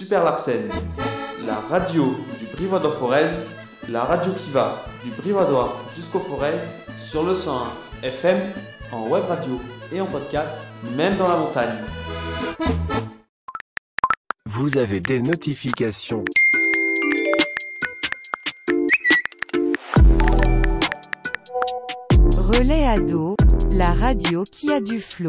Super Larsen, la radio du Brivadois-Forez, la radio qui va du Brivadois jusqu'au Forez, sur le 101 FM, en web radio et en podcast, même dans la montagne. Vous avez des notifications. Relais Ado, la radio qui a du flow.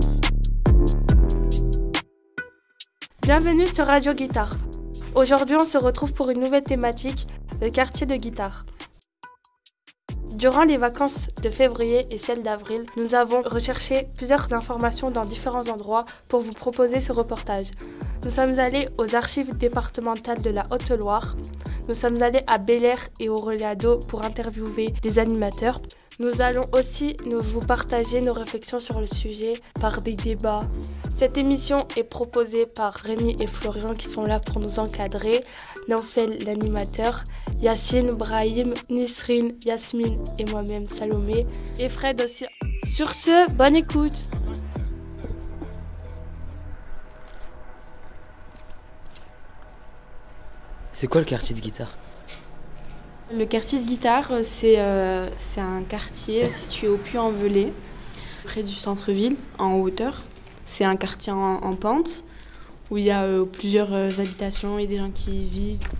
Bienvenue sur Radio Guitare. Aujourd'hui, on se retrouve pour une nouvelle thématique, le quartier de Guitare. Durant les vacances de février et celles d'avril, nous avons recherché plusieurs informations dans différents endroits pour vous proposer ce reportage. Nous sommes allés aux archives départementales de la Haute-Loire. Nous sommes allés à Bel-Air et au Relais Ado pour interviewer des animateurs. Nous allons aussi vous partager nos réflexions sur le sujet par des débats. Cette émission est proposée par Rémi et Florian qui sont là pour nous encadrer, Naufel l'animateur, Yacine, Brahim, Nisrine, Yasmine et moi-même Salomé et Fred aussi. Sur ce, bonne écoute. C'est quoi le quartier de Guitare ? Le quartier de Guitare, c'est un quartier situé au Puy-en-Velay, près du centre-ville, en hauteur. C'est un quartier en pente, où il y a plusieurs habitations et des gens qui y vivent.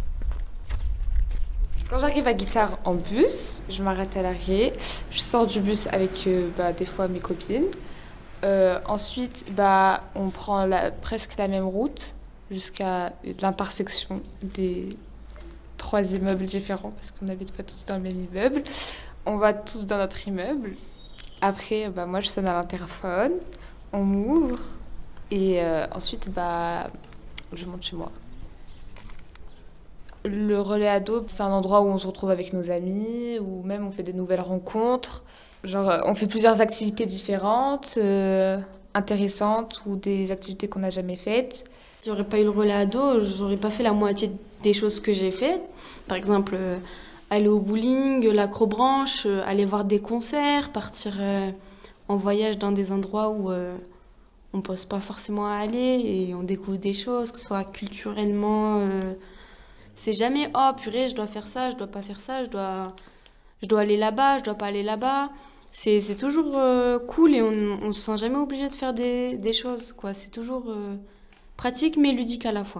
Quand j'arrive à Guitare en bus, je m'arrête à l'arrêt. Je sors du bus avec des fois mes copines. Ensuite, on prend presque la même route jusqu'à l'intersection des 3 immeubles différents parce qu'on n'habite pas tous dans le même immeuble. On va tous dans notre immeuble. Après, moi, je sonne à l'interphone. On m'ouvre. Et ensuite, je monte chez moi. Le Relais Ado, c'est un endroit où on se retrouve avec nos amis, où même on fait des nouvelles rencontres. On fait plusieurs activités différentes, intéressantes, ou des activités qu'on n'a jamais faites. Si j'aurais pas eu le Relais Ado, je n'aurais pas fait la moitié des choses que j'ai faites. Par exemple, aller au bowling, l'acrobranche, aller voir des concerts, partir en voyage dans des endroits où on ne pense pas forcément à aller et on découvre des choses, que ce soit culturellement. C'est jamais « Oh purée, je dois faire ça, je dois pas faire ça, je dois aller là-bas, je dois pas aller là-bas ». C'est toujours cool et on se sent jamais obligé de faire des choses, quoi. C'est toujours pratique mais ludique à la fois.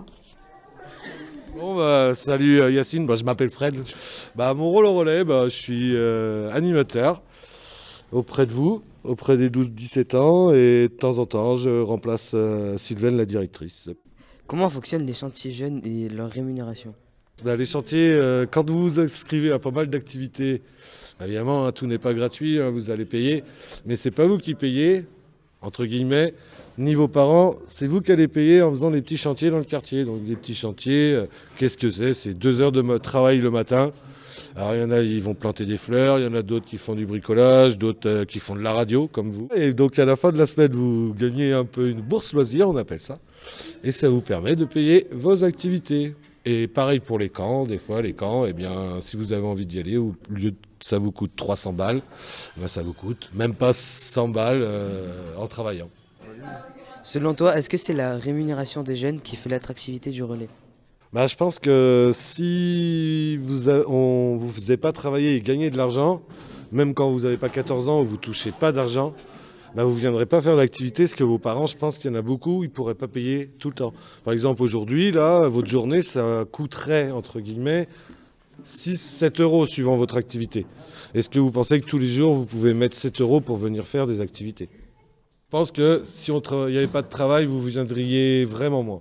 Bon, salut Yacine, je m'appelle Fred. Mon rôle au relais, je suis animateur auprès de vous, auprès des 12-17 ans, et de temps en temps, je remplace Sylvaine, la directrice. Comment fonctionnent les chantiers jeunes et leur rémunération ? Les chantiers, quand vous vous inscrivez à pas mal d'activités, évidemment, tout n'est pas gratuit, vous allez payer, mais c'est pas vous qui payez, entre guillemets, ni vos parents, c'est vous qui allez payer en faisant des petits chantiers dans le quartier. Donc des petits chantiers, qu'est-ce que c'est ? C'est 2 heures de travail le matin. Alors il y en a, ils vont planter des fleurs, il y en a d'autres qui font du bricolage, d'autres qui font de la radio, comme vous. Et donc à la fin de la semaine, vous gagnez un peu une bourse loisir, on appelle ça. Et ça vous permet de payer vos activités. Et pareil pour les camps, des fois les camps, si vous avez envie d'y aller, au lieu de ça vous coûte 300 balles, ça vous coûte même pas 100 balles en travaillant. Selon toi, est-ce que c'est la rémunération des jeunes qui fait l'attractivité du relais ? Je pense que si on ne vous faisait pas travailler et gagner de l'argent, même quand vous n'avez pas 14 ans ou vous ne touchez pas d'argent, vous ne viendrez pas faire d'activité, parce que vos parents, je pense qu'il y en a beaucoup, ils ne pourraient pas payer tout le temps. Par exemple, aujourd'hui, là, votre journée, ça coûterait, entre guillemets, 6-7 euros suivant votre activité. Est-ce que vous pensez que tous les jours, vous pouvez mettre 7 euros pour venir faire des activités ? Je pense que si il n'y avait pas de travail, vous viendriez vraiment moins.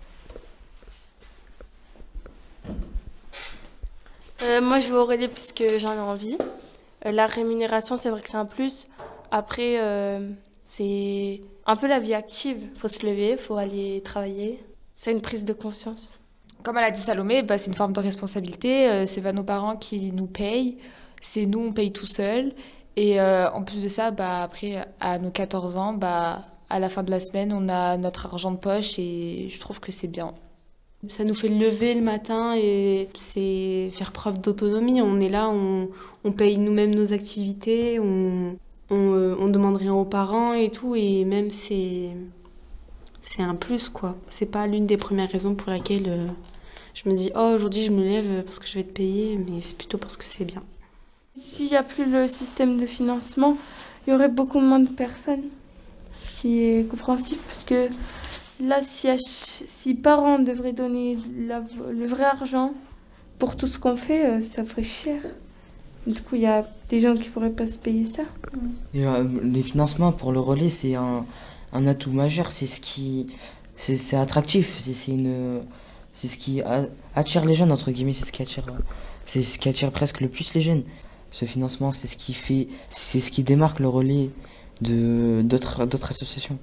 Moi, je vais au relais puisque j'en ai envie. La rémunération, c'est vrai que c'est un plus. Après, c'est un peu la vie active. Il faut se lever, il faut aller travailler. C'est une prise de conscience. Comme elle a dit Salomé, c'est une forme de responsabilité. C'est pas nos parents qui nous payent. C'est nous, on paye tout seul. Et en plus de ça, après, à nos 14 ans, à la fin de la semaine, on a notre argent de poche et je trouve que c'est bien. Ça nous fait lever le matin et c'est faire preuve d'autonomie. On est là, on paye nous-mêmes nos activités, on demande rien aux parents et tout. Et même c'est c'est un plus, quoi. C'est pas l'une des premières raisons pour laquelle je me dis, oh, aujourd'hui, je me lève parce que je vais te payer, mais c'est plutôt parce que c'est bien. S'il n'y a plus le système de financement, il y aurait beaucoup moins de personnes, ce qui est compréhensif parce que là, si parents devraient donner le vrai argent pour tout ce qu'on fait, ça ferait cher. Du coup, il y a des gens qui ne pourraient pas se payer ça. Et, les financements pour le relais, c'est un atout majeur. C'est attractif. C'est ce qui attire les jeunes, entre guillemets. C'est ce qui attire presque le plus les jeunes. Ce financement, c'est ce qui démarque le relais d'autres associations.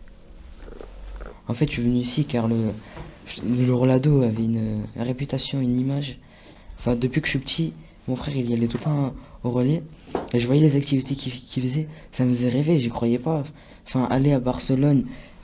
En fait, je suis venu ici car le Rolado avait une réputation, une image. Enfin, depuis que je suis petit, mon frère, il y allait tout le temps au relais. Et je voyais les activités qu'il faisait. Ça me faisait rêver, j'y croyais pas. Enfin, aller à Barcelone,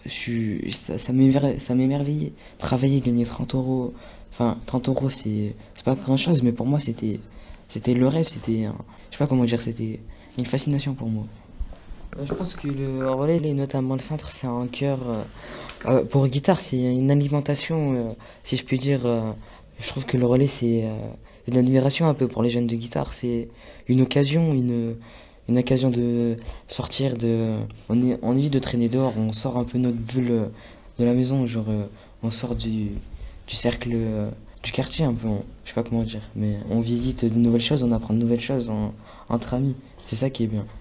ça m'émerveillait. Travailler, gagner 30 euros. Enfin, 30 euros, c'est pas grand chose, mais pour moi, c'était le rêve. Je sais pas comment dire, c'était une fascination pour moi. Je pense que le relais, notamment le centre, c'est un cœur. Pour guitare, c'est une alimentation, si je puis dire. Je trouve que le relais, c'est une admiration un peu pour les jeunes de guitare. C'est une occasion, une occasion de sortir on évite de traîner dehors, on sort un peu notre bulle de la maison, genre on sort du cercle du quartier un peu, je sais pas comment dire, mais on visite de nouvelles choses, on apprend de nouvelles choses entre amis. C'est ça qui est bien.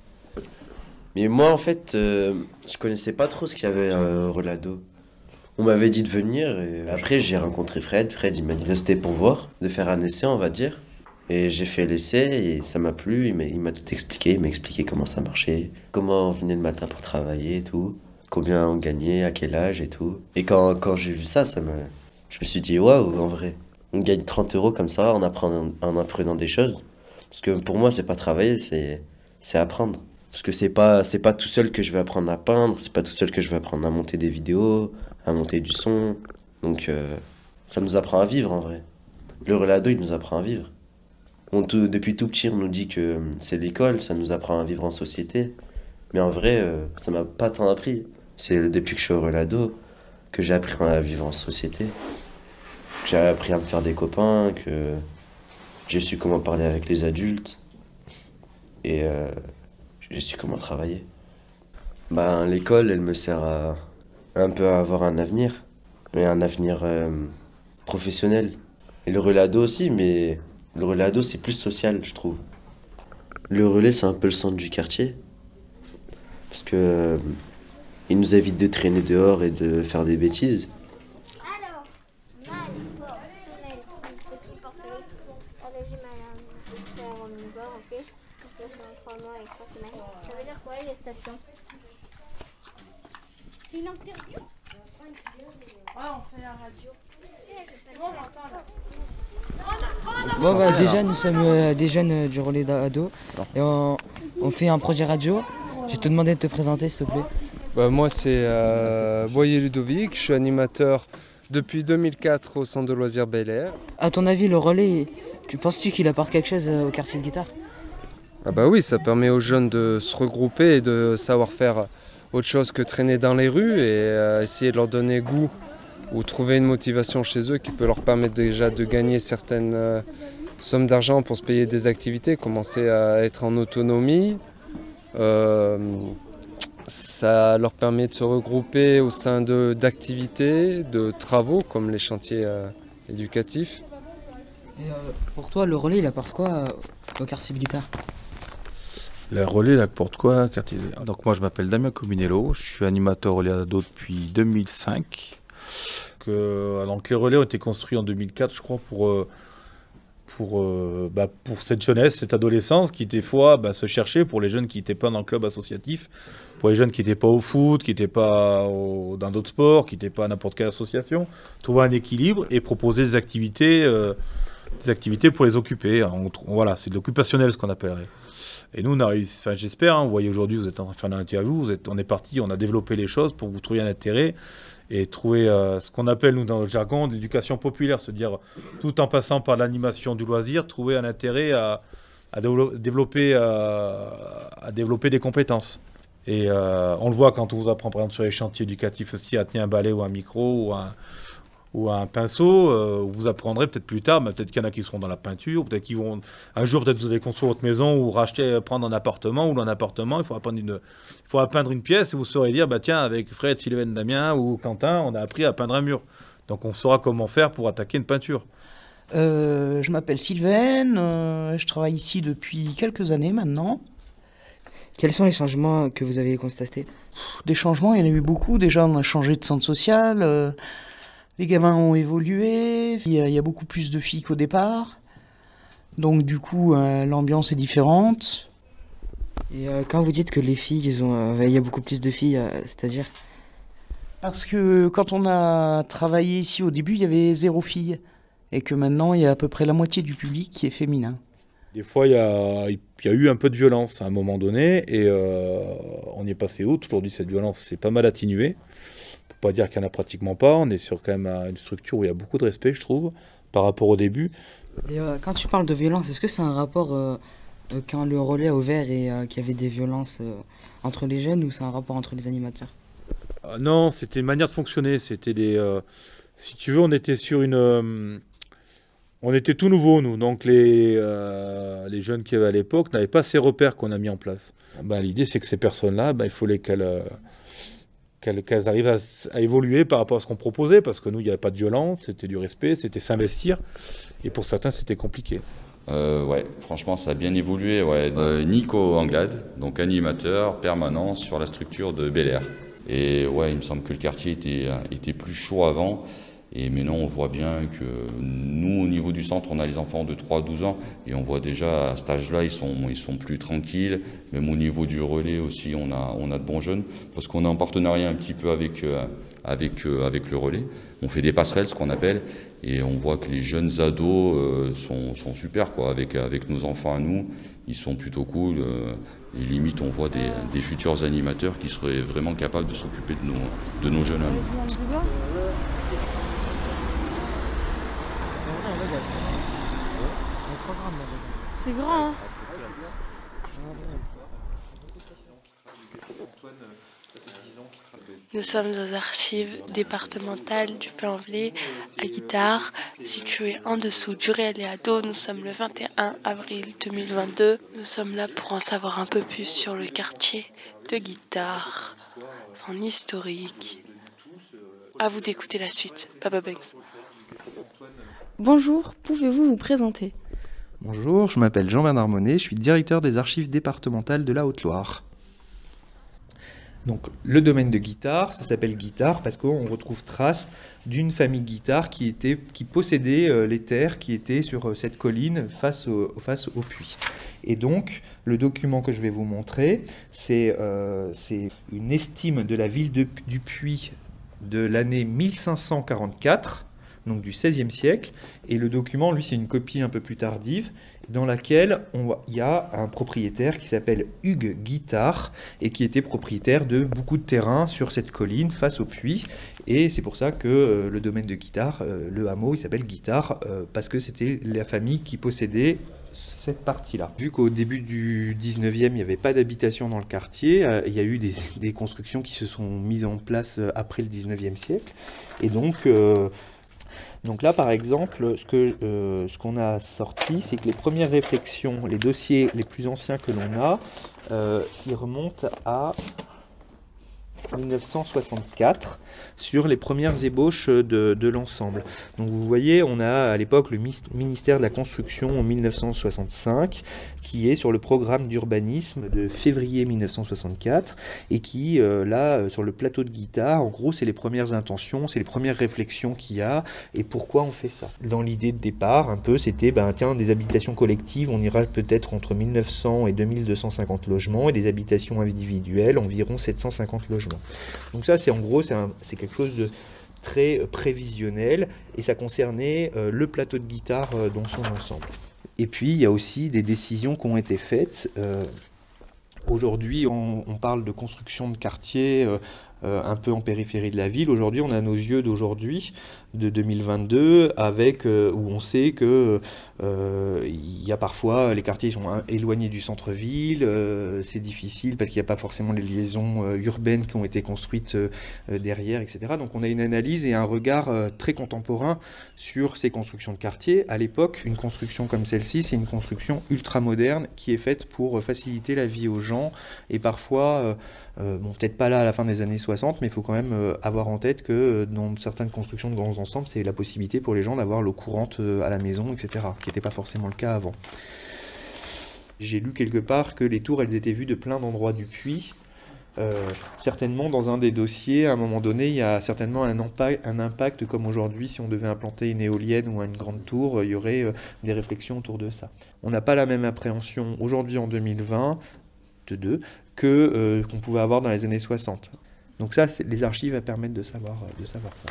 Mais moi, en fait, je connaissais pas trop ce qu'il y avait à Rolado. On m'avait dit de venir, et après j'ai rencontré Fred. Fred, il m'a dit de rester pour voir, de faire un essai, on va dire. Et j'ai fait l'essai, et ça m'a plu, il m'a tout expliqué, il m'a expliqué comment ça marchait, comment on venait le matin pour travailler et tout, combien on gagnait, à quel âge et tout. Et quand j'ai vu ça, je me suis dit, waouh, en vrai, on gagne 30 euros comme ça en apprenant des choses. Parce que pour moi, c'est pas travailler, c'est apprendre. Parce que c'est pas tout seul que je vais apprendre à peindre, c'est pas tout seul que je vais apprendre à monter des vidéos, à monter du son. Donc ça nous apprend à vivre en vrai. Le Rolado, il nous apprend à vivre. Depuis tout petit, on nous dit que c'est l'école, ça nous apprend à vivre en société. Mais en vrai, ça m'a pas tant appris. C'est depuis que je suis au Rolado que j'ai appris à vivre en société. Que j'ai appris à me faire des copains, que j'ai su comment parler avec les adultes. Et j'ai su comment travailler. L'école, elle me sert un peu à avoir un avenir. Mais un avenir professionnel. Et le Rolado aussi, mais le Rolado, c'est plus social, je trouve. Le relais, c'est un peu le centre du quartier. Parce que il nous évite de traîner dehors et de faire des bêtises. Alors, mal, fort, femelle, petit porcelet, allergie malade, faire omnivore, ok. Gestation 3 mois et 3 semaines. Ça veut dire quoi, gestation? C'est une interview? Ouais, on fait la radio. C'est bon, on entend là. Bon, déjà, nous sommes des jeunes du relais d'ado et on fait un projet radio. Je vais te demander de te présenter, s'il te plaît. Moi, c'est Boyer Ludovic. Je suis animateur depuis 2004 au centre de loisirs Bel Air. À ton avis, le relais, penses-tu qu'il apporte quelque chose au quartier de guitare? Oui, ça permet aux jeunes de se regrouper et de savoir faire autre chose que traîner dans les rues et essayer de leur donner goût ou trouver une motivation chez eux qui peut leur permettre déjà de gagner certaines sommes d'argent pour se payer des activités, commencer à être en autonomie. Ça leur permet de se regrouper au sein d'activités, de travaux comme les chantiers éducatifs. Et pour toi, le relais, il apporte quoi au quartier de guitare? Le relais, il apporte quoi? Donc moi, je m'appelle Damien Cominello, je suis animateur relais ado depuis 2005. Donc les relais ont été construits en 2004, je crois, pour cette jeunesse, cette adolescence qui des fois se cherchait, pour les jeunes qui n'étaient pas dans le club associatif, pour les jeunes qui n'étaient pas au foot, qui n'étaient pas dans d'autres sports, qui n'étaient pas à n'importe quelle association, trouver un équilibre et proposer des activités pour les occuper. Voilà, c'est de l'occupationnel ce qu'on appellerait. Et nous, j'espère, vous voyez aujourd'hui, vous êtes en train de faire une interview, on est parti, on a développé les choses pour que vous trouviez un intérêt et trouver ce qu'on appelle, nous, dans le jargon, de l'éducation populaire, c'est-à-dire tout en passant par l'animation du loisir, trouver un intérêt à développer des compétences. Et on le voit quand on vous apprend par exemple sur les chantiers éducatifs aussi à tenir un balai ou un micro ou un pinceau. Vous apprendrez peut-être plus tard, mais peut-être qu'il y en a qui seront dans la peinture, peut-être qu'ils vont un jour peut-être vous allez construire votre maison ou prendre un appartement, ou dans un appartement il faudra peindre une pièce et vous saurez dire bah tiens, avec Fred, Sylvain, Damien ou Quentin, on a appris à peindre un mur. Donc on saura comment faire pour attaquer une peinture. Je m'appelle Sylvain, je travaille ici depuis quelques années maintenant. Quels sont les changements que vous avez constatés? Des changements, il y en a eu beaucoup. Déjà, on a changé de centre social, les gamins ont évolué, il y a beaucoup plus de filles qu'au départ. Donc du coup, l'ambiance est différente. Et quand vous dites que les filles, il y a beaucoup plus de filles, c'est-à-dire? Parce que quand on a travaillé ici au début, il y avait 0 filles. Et que maintenant, il y a à peu près la moitié du public qui est féminin. Des fois, il y a eu un peu de violence à un moment donné, et on y est passé outre. Aujourd'hui, cette violence s'est pas mal atténuée. On peut pas dire qu'il n'y en a pratiquement pas. On est sur quand même une structure où il y a beaucoup de respect, je trouve, par rapport au début. Et quand tu parles de violence, est-ce que c'est un rapport quand le relais a ouvert et qu'il y avait des violences entre les jeunes, ou c'est un rapport entre les animateurs? Non, c'était une manière de fonctionner. C'était si tu veux, on était sur on était tout nouveau, nous. Donc les jeunes qu'il y avait à l'époque n'avaient pas ces repères qu'on a mis en place. L'idée, c'est que ces personnes-là, il fallait qu'elles arrivent à évoluer par rapport à ce qu'on proposait, parce que nous, il n'y avait pas de violence, c'était du respect, c'était s'investir. Et pour certains, c'était compliqué. Ouais, franchement, ça a bien évolué. Ouais. Nico Anglade, donc animateur permanent sur la structure de Bel Air. Et ouais, il me semble que le quartier était plus chaud avant. Et maintenant, on voit bien que nous, au niveau du centre, on a les enfants de 3 à 12 ans. Et on voit déjà, à cet âge-là, ils sont plus tranquilles. Même au niveau du relais aussi, on a de bons jeunes. Parce qu'on est en partenariat un petit peu avec le relais. On fait des passerelles, ce qu'on appelle. Et on voit que les jeunes ados sont super, quoi. Avec nos enfants à nous, ils sont plutôt cool. Et limite, on voit des futurs animateurs qui seraient vraiment capables de s'occuper de nos jeunes à nous. C'est grand, hein? Nous sommes aux archives départementales du Puy-en-Velay à Guitare, situées en dessous du réel et ado. Nous sommes le 21 avril 2022. Nous sommes là pour en savoir un peu plus sur le quartier de Guitare, son historique. À vous d'écouter la suite. Papa Banks. Bonjour, pouvez-vous vous présenter? Bonjour, je m'appelle Jean-Bernard Monnet, je suis directeur des archives départementales de la Haute-Loire. Donc le domaine de Guitare, ça s'appelle Guitare parce qu'on retrouve trace d'une famille Guitare qui possédait les terres qui étaient sur cette colline face au puits. Et donc le document que je vais vous montrer, c'est une estime de la ville du Puy de l'année 1544, donc du XVIe siècle, et le document, lui, c'est une copie un peu plus tardive, dans laquelle il y a un propriétaire qui s'appelle Hugues Guitare, et qui était propriétaire de beaucoup de terrain sur cette colline, face au puits, et c'est pour ça que le domaine de Guitare, le hameau, il s'appelle Guitare, parce que c'était la famille qui possédait cette partie-là. Vu qu'au début du 19e, il n'y avait pas d'habitation dans le quartier, il y a eu des constructions qui se sont mises en place après le 19e siècle, et donc là, par exemple, ce qu'on a sorti, c'est que les premières réflexions, les dossiers les plus anciens que l'on a, ils remontent à 1964 sur les premières ébauches de l'ensemble. Donc vous voyez, on a à l'époque le ministère de la Construction en 1965 qui est sur le programme d'urbanisme de février 1964 et qui, là, sur le plateau de Guitare, en gros, c'est les premières intentions, c'est les premières réflexions qu'il y a et pourquoi on fait ça. Dans l'idée de départ, un peu, c'était, des habitations collectives, on ira peut-être entre 1900 et 2250 logements et des habitations individuelles, environ 750 logements. Donc ça, c'est quelque chose de très prévisionnel et ça concernait le plateau de Guitare dans son ensemble. Et puis, il y a aussi des décisions qui ont été faites. Aujourd'hui, on parle de construction de quartiers un peu en périphérie de la ville. Aujourd'hui, on a nos yeux d'aujourd'hui, de 2022, avec où on sait que il y a parfois les quartiers sont éloignés du centre-ville, c'est difficile parce qu'il n'y a pas forcément les liaisons urbaines qui ont été construites derrière, etc. Donc on a une analyse et un regard très contemporain sur ces constructions de quartier. À l'époque, une construction comme celle-ci, c'est une construction ultra moderne qui est faite pour faciliter la vie aux gens et parfois, bon, peut-être pas là à la fin des années 60, mais il faut quand même avoir en tête que dans certaines constructions de grands ensembles, c'est la possibilité pour les gens d'avoir l'eau courante à la maison, etc., qui n'était pas forcément le cas avant. J'ai lu quelque part que les tours, elles étaient vues de plein d'endroits du puits. Certainement, dans un des dossiers, à un moment donné, il y a certainement un impact comme aujourd'hui, si on devait implanter une éolienne ou une grande tour, il y aurait des réflexions autour de ça. On n'a pas la même appréhension aujourd'hui en 2020 qu'on pouvait avoir dans les années 60. Donc ça, les archives permettent de savoir ça.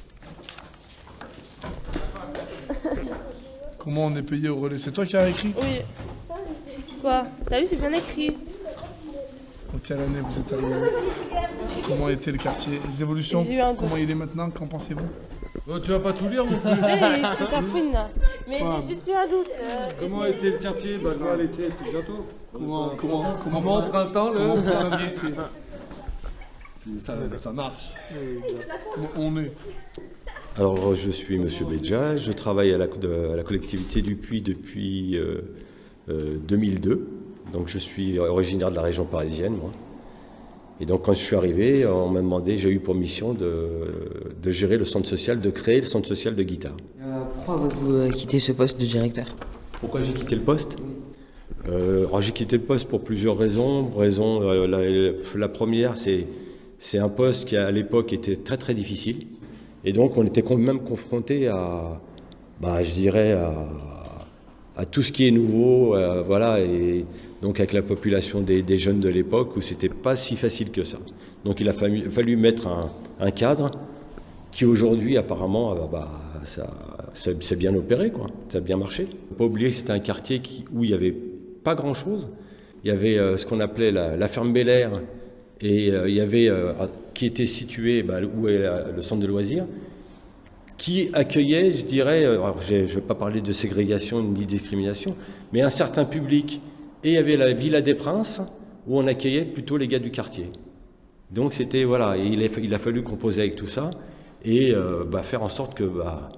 Comment on est payé au relais? C'est toi qui as écrit? Oui. Quoi? T'as vu, c'est bien écrit. En quelle année vous êtes arrivé? Comment était le quartier? Les évolutions? Comment il est maintenant? Qu'en pensez-vous? Tu vas pas tout lire non plus? Il fait sa fouine là. Mais j'ai juste eu un doute. Comment était le quartier? Bah là, l'été, c'est bientôt. Comment au printemps, ça marche. Comment on est? Alors, je suis Monsieur Béja, je travaille à la collectivité du Puy depuis 2002. Donc, je suis originaire de la région parisienne, moi. Et donc, quand je suis arrivé, on m'a demandé, j'ai eu pour mission de gérer le centre social, de créer le centre social de Guitare. Pourquoi avez-vous quitté ce poste de directeur? Pourquoi j'ai quitté le poste? Alors, j'ai quitté le poste pour plusieurs raisons. La première, c'est un poste qui, à l'époque, était très, très difficile. Et donc, on était quand même confronté à tout ce qui est nouveau, voilà, et donc avec la population des jeunes de l'époque où c'était pas si facile que ça. Donc il a fallu mettre un cadre qui aujourd'hui apparemment, ça s'est bien opéré, quoi. Ça a bien marché. Faut pas oublier que c'était un quartier où il n'y avait pas grand-chose. Il y avait ce qu'on appelait la ferme Bel Air, et il y avait qui était situé où est le centre de loisirs, qui accueillait, je dirais, je ne vais pas parler de ségrégation ni de discrimination, mais un certain public. Et il y avait la Villa des Princes, où on accueillait plutôt les gars du quartier. Donc c'était, voilà, il a fallu composer avec tout ça, et faire en sorte que,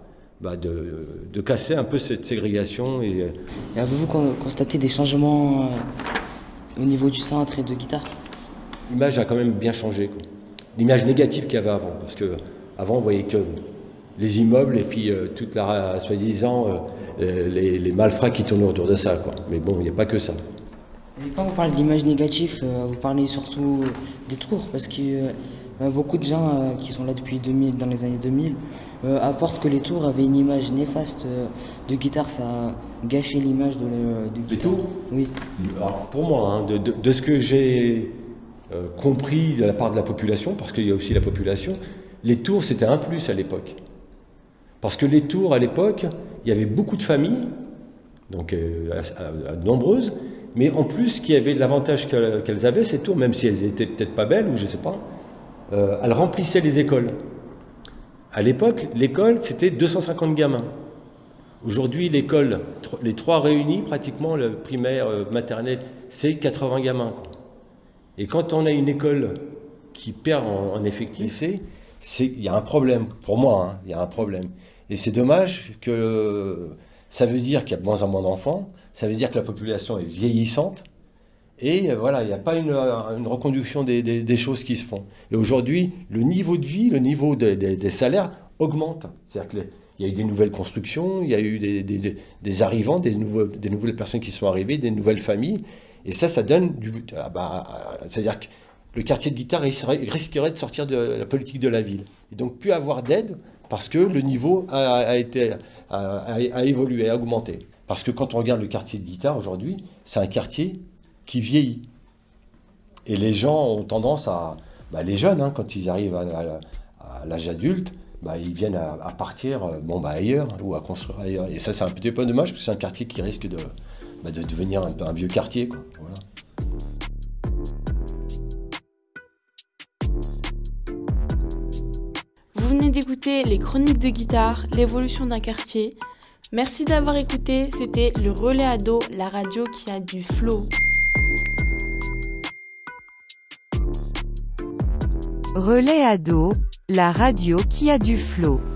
de casser un peu cette ségrégation. Et avez-vous constaté des changements au niveau du centre et de Guitare? L'image a quand même bien changé, quoi. L'image négative qu'il y avait avant, parce qu'avant on voyait que les immeubles et puis toute la soi-disant les malfrats qui tournent autour de ça, quoi. Mais bon, il n'y a pas que ça. Et quand vous parlez d'image négative, vous parlez surtout des tours, parce que beaucoup de gens qui sont là depuis 2000, dans les années 2000, apportent que les tours avaient une image néfaste de Guitare. Ça a gâché l'image de Guitare. Les tours? Oui. Alors, pour moi, hein, de ce que j'ai compris de la part de la population, parce qu'il y a aussi la population, les tours c'était un plus à l'époque. Parce que les tours, à l'époque, il y avait beaucoup de familles, donc nombreuses, mais en plus, qui avait l'avantage qu'elles avaient, ces tours, même si elles étaient peut-être pas belles, ou je sais pas, elles remplissaient les écoles. À l'époque, l'école, c'était 250 gamins. Aujourd'hui, l'école, les trois réunis, pratiquement, le primaire, maternelle, c'est 80 gamins, quoi. Et quand on a une école qui perd en effectif, il y a un problème. Pour moi, hein, il y a un problème. Et c'est dommage que ça veut dire qu'il y a de moins en moins d'enfants, ça veut dire que la population est vieillissante, et voilà, il n'y a pas une reconduction des choses qui se font. Et aujourd'hui, le niveau de vie, le niveau des salaires augmente. C'est-à-dire qu'il y a eu des nouvelles constructions, il y a eu des arrivants, des nouvelles personnes qui sont arrivées, des nouvelles familles, et ça donne c'est-à-dire que le quartier de Guitare risquerait de sortir de la politique de la ville. Et donc plus avoir d'aide, parce que le niveau a évolué, a augmenté. Parce que quand on regarde le quartier de Guitare aujourd'hui, c'est un quartier qui vieillit. Et les gens ont tendance les jeunes, hein, quand ils arrivent à l'âge adulte, ils viennent à partir ailleurs, ou à construire ailleurs. Et ça, c'est un petit peu dommage, parce que c'est un quartier qui risque de devenir un vieux quartier, quoi. Voilà. écouté les chroniques de guitare, l'évolution d'un quartier. Merci d'avoir écouté, c'était le Relais Ado, la radio qui a du flow. Relais Ado, la radio qui a du flow.